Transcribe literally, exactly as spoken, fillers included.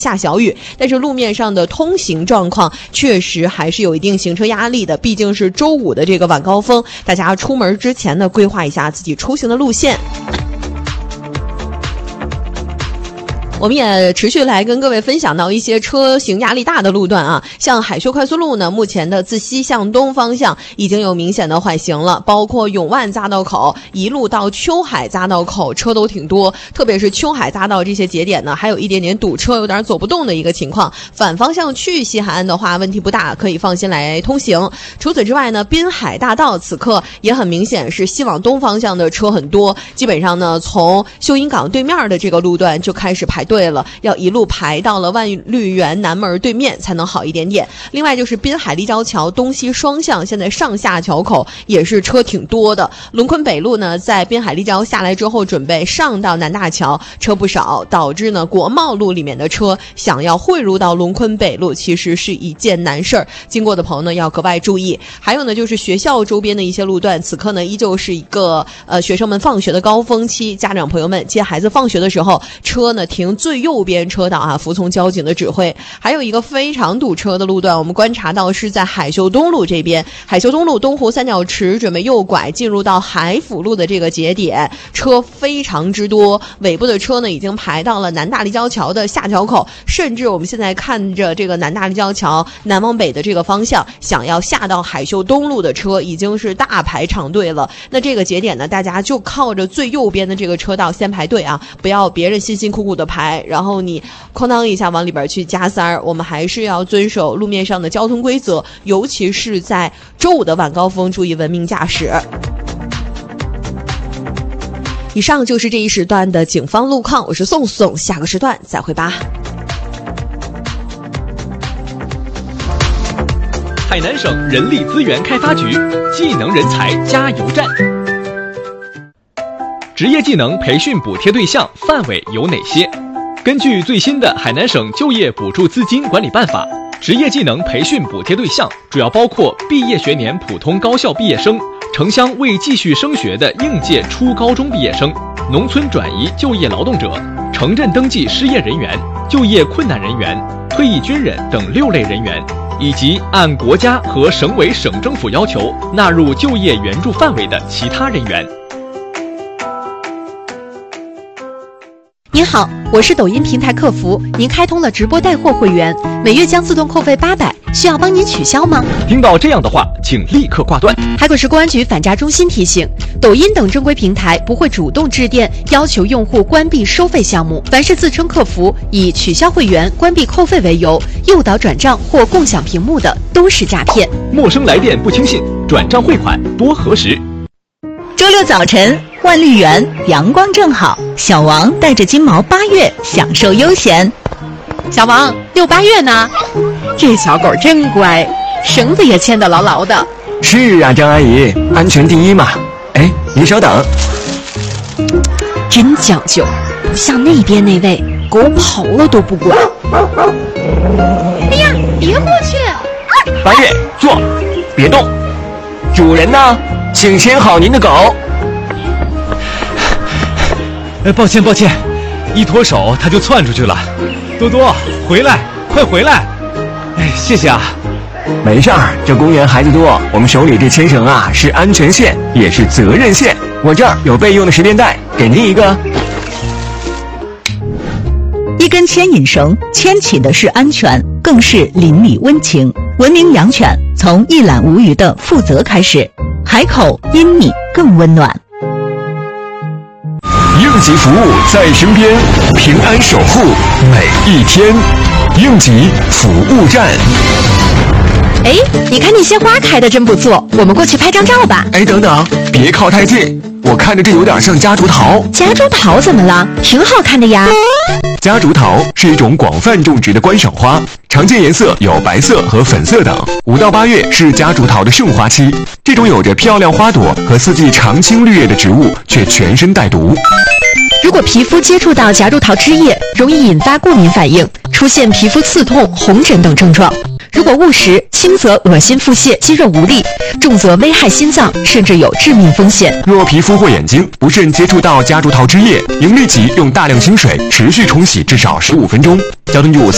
下小雨，但是路面上的通行状况确实还是有一定行车压力的，毕竟是周五的这个晚高峰，大家出门之前呢，规划一下自己出行的路线。我们也持续来跟各位分享到一些车行压力大的路段啊，像海秀快速路呢，目前的自西向东方向已经有明显的缓行了，包括永万匝道口一路到秋海匝道口车都挺多，特别是秋海匝道这些节点呢，还有一点点堵车，有点走不动的一个情况。反方向去西海岸的话，问题不大，可以放心来通行。除此之外呢，滨海大道此刻也很明显是西往东方向的车很多，基本上呢，从秀英港对面的这个路段就开始排队了，要一路排到了万绿园南门对面才能好一点点。另外就是滨海立交桥东西双向，现在上下桥口也是车挺多的。龙昆北路呢，在滨海立交下来之后，准备上到南大桥，车不少，导致呢国贸路里面的车想要汇入到龙昆北路，其实是一件难事儿。经过的朋友呢要格外注意。还有呢，就是学校周边的一些路段，此刻呢依旧是一个呃学生们放学的高峰期，家长朋友们接孩子放学的时候，车呢停最右边车道啊，服从交警的指挥。还有一个非常堵车的路段，我们观察到是在海秀东路这边，海秀东路东湖三角池准备右拐进入到海辅路的这个节点，车非常之多，尾部的车呢已经排到了南大立交桥的下桥口，甚至我们现在看着这个南大立交桥南往北的这个方向，想要下到海秀东路的车已经是大排长队了。那这个节点呢，大家就靠着最右边的这个车道先排队啊，不要别人辛辛苦苦的排，然后你哐当一下往里边去加塞儿。我们还是要遵守路面上的交通规则，尤其是在周五的晚高峰，注意文明驾驶。以上就是这一时段的警方路况，我是宋宋，下个时段再会吧。 海南省人力资源开发局技能人才加油站。职业技能培训补贴对象范围有哪些？根据最新的海南省就业补助资金管理办法，职业技能培训补贴对象主要包括毕业学年普通高校毕业生、城乡未继续升学的应届初高中毕业生、农村转移就业劳动者、城镇登记失业人员、就业困难人员、退役军人等六类人员，以及按国家和省委省政府要求纳入就业援助范围的其他人员。 您好，我是抖音平台客服，您开通了直播带货会员，每月将自动扣费八百，需要帮您取消吗？ 听到这样的话，请立刻挂断。 海口市公安局反诈中心提醒，抖音等正规平台不会主动致电要求用户关闭收费项目，凡是自称客服以取消会员、关闭扣费为由诱导转账或共享屏幕的，都是诈骗。 陌生来电不轻信，转账汇款多核实。 周六早晨，万绿园阳光正好，小王带着金毛八月享受悠闲。 小王，遛八月呢？这小狗真乖，绳子也牵得牢牢的。 是啊，张阿姨，安全第一嘛。哎，您稍等。 真讲究，不像那边那位，狗跑了都不管。 哎呀，别过去！ 八月，坐，别动。主人呢？请牵好您的狗。 呃，抱歉抱歉，一脱手它就窜出去了。多多，回来，快回来！哎，谢谢啊。 没事儿，这公园孩子多，我们手里这牵绳啊是安全线，也是责任线。我这儿有备用的十连带，给您一个。 一根牵引绳，牵起的是安全，更是邻里温情。文明养犬，从一览无余的负责开始。海口因你更温暖。 应急服务在身边，平安守护每一天。应急服务站。 哎，你看那些花开得真不错，我们过去拍张照吧。 哎，等等，别靠太近，我看着这有点像夹竹桃。 夹竹桃怎么了？挺好看的呀。 夹竹桃是一种广泛种植的观赏花，常见颜色有白色和粉色等。五到八月是夹竹桃的盛花期，这种有着漂亮花朵和四季常青绿叶的植物，却全身带毒。 如果皮肤接触到夹竹桃枝叶，容易引发过敏反应，出现皮肤刺痛、红疹等症状。如果误食，轻则恶心腹泻、肌肉无力，重则危害心脏，甚至有致命风险。 若皮肤或眼睛不慎接触到夹竹桃枝叶，应立即用大量清水持续冲洗至少十五分钟。交通局五四